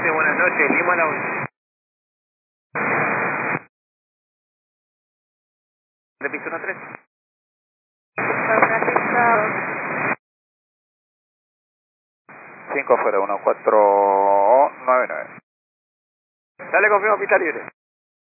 7, buenas noches, Lima la 1. De piso 13. Organizado. 5 afuera, 1499. Dale, confirmo, pista libre.